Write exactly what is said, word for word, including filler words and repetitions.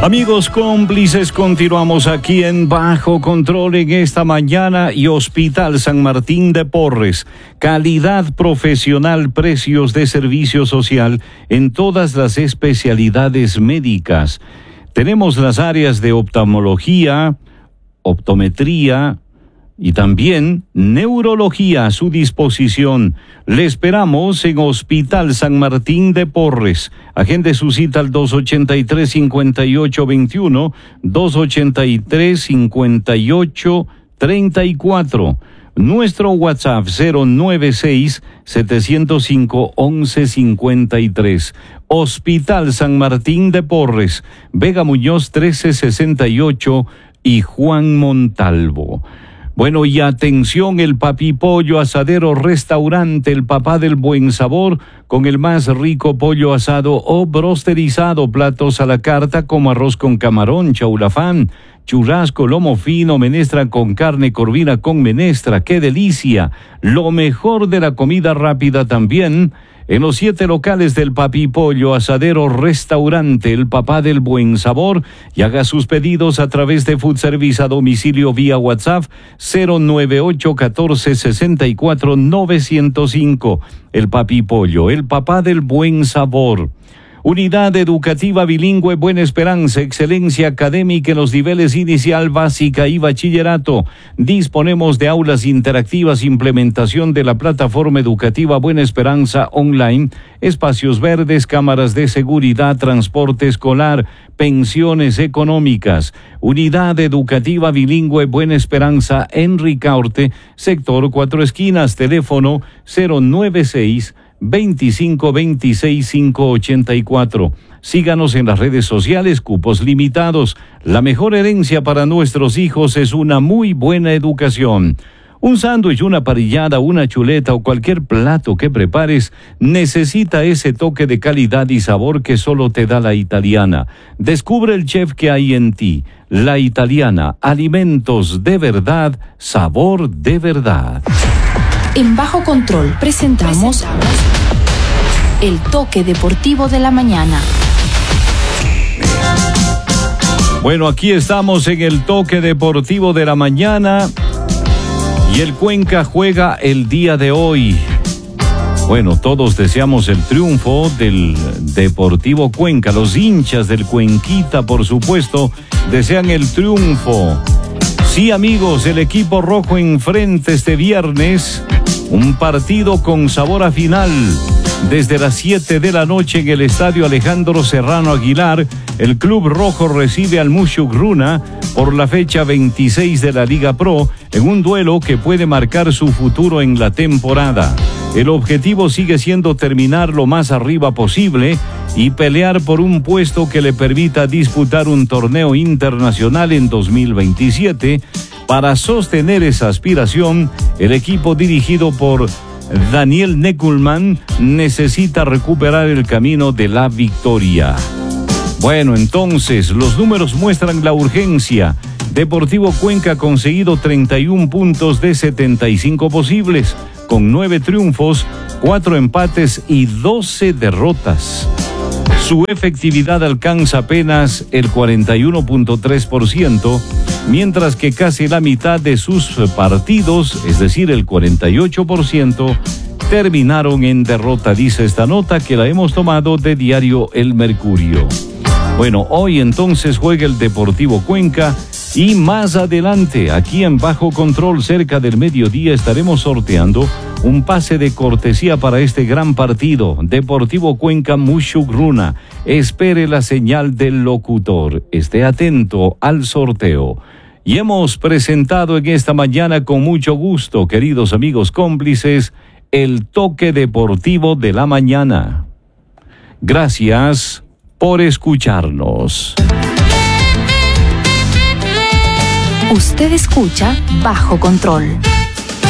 Amigos cómplices, continuamos aquí en Bajo Control en esta mañana y Hospital San Martín de Porres. Calidad profesional, precios de servicio social en todas las especialidades médicas. Tenemos las áreas de oftalmología, optometría y también neurología a su disposición. Le esperamos en Hospital San Martín de Porres. Agende su cita al dos ochenta y tres, cincuenta y ocho veintiuno, dos ochenta y tres, cincuenta y ocho treinta y cuatro. Nuestro WhatsApp cero nueve seis, setecientos cinco, once cincuenta y tres. Hospital San Martín de Porres, Vega Muñoz trece sesenta y ocho y Juan Montalvo. Bueno, y atención, el Papi Pollo Asadero Restaurante, el papá del buen sabor, con el más rico pollo asado o brosterizado, platos a la carta como arroz con camarón, chaulafán, churrasco, lomo fino, menestra con carne, corvina con menestra, ¡qué delicia! Lo mejor de la comida rápida también, en los siete locales del Papi Pollo Asadero Restaurante, el papá del buen sabor, y haga sus pedidos a través de Food Service a domicilio vía WhatsApp cero nueve ocho, catorce, sesenta y cuatro, novecientos cinco. El Papi Pollo, el papá del buen sabor. Unidad Educativa Bilingüe Buena Esperanza, excelencia académica en los niveles inicial, básica y bachillerato. Disponemos de aulas interactivas, implementación de la plataforma educativa Buena Esperanza online, espacios verdes, cámaras de seguridad, transporte escolar, pensiones económicas. Unidad Educativa Bilingüe Buena Esperanza en Ricaurte, sector Cuatro Esquinas, teléfono cero nueve seis, veinticinco veintiséis, quinientos ochenta y cuatro. Síganos en las redes sociales, cupos limitados. La mejor herencia para nuestros hijos es una muy buena educación. Un sándwich, una parrillada, una chuleta o cualquier plato que prepares necesita ese toque de calidad y sabor que solo te da La Italiana. Descubre el chef que hay en ti. La Italiana, alimentos de verdad, sabor de verdad. En Bajo Control presentamos el toque deportivo de la mañana. Bueno, aquí estamos en el toque deportivo de la mañana y el Cuenca juega el día de hoy. Bueno, todos deseamos el triunfo del Deportivo Cuenca. Los hinchas del Cuenquita, por supuesto, desean el triunfo. Sí, amigos, el equipo rojo enfrenta este viernes un partido con sabor a final. Desde las siete de la noche en el estadio Alejandro Serrano Aguilar, el Club Rojo recibe al Mushuk-Runa por la fecha veintiséis de la Liga Pro en un duelo que puede marcar su futuro en la temporada. El objetivo sigue siendo terminar lo más arriba posible y pelear por un puesto que le permita disputar un torneo internacional en dos mil veintisiete. Para sostener esa aspiración, el equipo dirigido por Daniel Neckelman necesita recuperar el camino de la victoria. Bueno, entonces, los números muestran la urgencia. Deportivo Cuenca ha conseguido treinta y un puntos de setenta y cinco posibles, con nueve triunfos, cuatro empates y doce derrotas. Su efectividad alcanza apenas el cuarenta y uno punto tres por ciento, mientras que casi la mitad de sus partidos, es decir, el cuarenta y ocho por ciento, terminaron en derrota, dice esta nota que la hemos tomado de Diario El Mercurio. Bueno, hoy entonces juega el Deportivo Cuenca y más adelante, aquí en Bajo Control, cerca del mediodía, estaremos sorteando un pase de cortesía para este gran partido, Deportivo Cuenca Mushuk-Runa. Espere la señal del locutor. Esté atento al sorteo. Y hemos presentado en esta mañana con mucho gusto, queridos amigos cómplices, el toque deportivo de la mañana. Gracias por escucharnos. Usted escucha Bajo Control.